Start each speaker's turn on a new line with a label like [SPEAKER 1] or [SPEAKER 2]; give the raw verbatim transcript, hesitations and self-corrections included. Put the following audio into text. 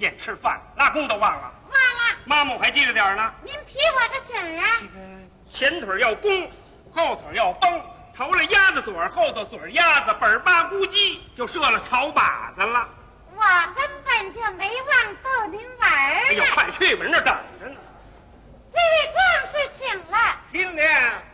[SPEAKER 1] 便吃饭，拉弓都忘了。
[SPEAKER 2] 忘了。
[SPEAKER 1] 妈妈我还记着点呢。
[SPEAKER 2] 您提我个醒啊！
[SPEAKER 1] 这个前腿要弓，后腿要绷，头了鸭子嘴，后头嘴鸭子，本八咕叽就射了草靶子了。
[SPEAKER 2] 我根本就没忘逗您玩儿。
[SPEAKER 1] 哎呦，快去吧，人那等着呢。
[SPEAKER 2] 这位壮士请了。
[SPEAKER 3] 新娘。